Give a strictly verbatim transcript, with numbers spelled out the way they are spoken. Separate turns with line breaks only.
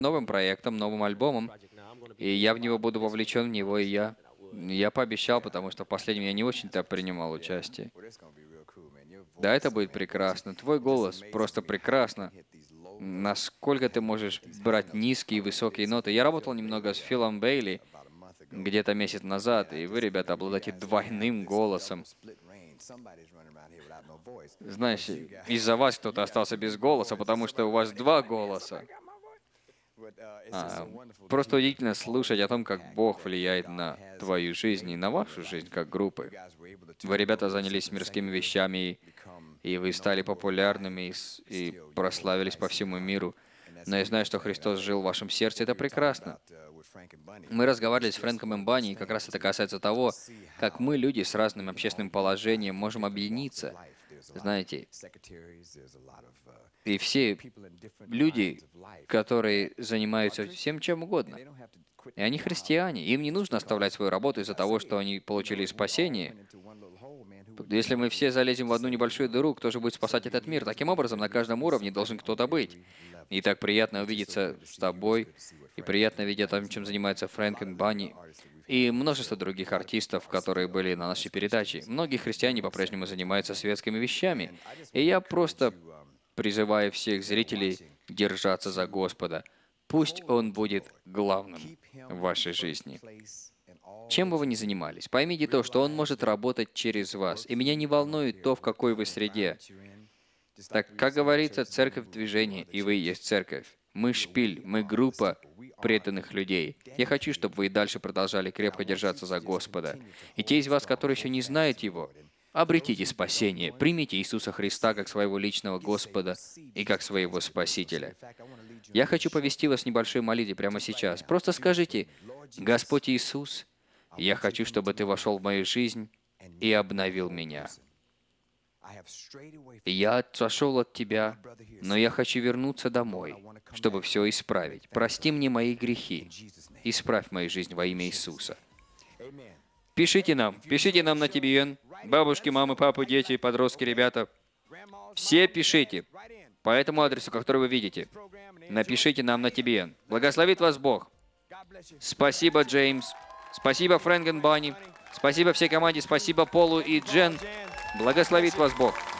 новым проектом, новым альбомом, и я в него буду вовлечен в него, и я, я пообещал, потому что в последнем я не очень-то принимал участие. Да, это будет прекрасно. Твой голос просто прекрасно. Насколько ты можешь брать низкие и высокие ноты. Я работал немного с Филом Бейли где-то месяц назад, и вы, ребята, обладаете двойным голосом. Знаешь, из-за вас кто-то остался без голоса, потому что у вас два голоса. А, просто удивительно слушать о том, как Бог влияет на твою жизнь и на вашу жизнь как группы. Вы, ребята, занялись мирскими вещами, и, и вы стали популярными, и, с- и прославились по всему миру. Но я знаю, что Христос жил в вашем сердце, это прекрасно. Мы разговаривали с Фрэнком Эмбани, и как раз это касается того, как мы, люди с разным общественным положением, можем объединиться. Знаете, и все люди, которые занимаются всем чем угодно, и они христиане, им не нужно оставлять свою работу из-за того, что они получили спасение. Если мы все залезем в одну небольшую дыру, кто же будет спасать этот мир? Таким образом, на каждом уровне должен кто-то быть. И так приятно увидеться с тобой, и приятно видеть о том, чем занимается Фрэнк и Банни, и множество других артистов, которые были на нашей передаче. Многие христиане по-прежнему занимаются светскими вещами, и я просто призываю всех зрителей держаться за Господа. Пусть Он будет главным в вашей жизни. Чем бы вы ни занимались, поймите то, что Он может работать через вас. И меня не волнует то, в какой вы среде. Так, как говорится, церковь в движении, и вы и есть церковь. Мы шпиль, мы группа преданных людей. Я хочу, чтобы вы и дальше продолжали крепко держаться за Господа. И те из вас, которые еще не знают Его, обретите спасение, примите Иисуса Христа как своего личного Господа и как своего Спасителя. Я хочу повести вас в небольшой молитве прямо сейчас. Просто скажите: «Господь Иисус, я хочу, чтобы Ты вошел в мою жизнь и обновил меня. Я отошел от Тебя, но я хочу вернуться домой, чтобы все исправить. Прости мне мои грехи. Исправь мою жизнь во имя Иисуса». Пишите нам, пишите нам на Ти Би Эн, бабушки, мамы, папы, дети, подростки, ребята. Все пишите по этому адресу, который вы видите. Напишите нам на Ти Би Эн. Благословит вас Бог. Спасибо, Джеймс. Спасибо, Фрэнк и Банни. Спасибо всей команде. Спасибо, Полу и Джен. Благословит вас Бог.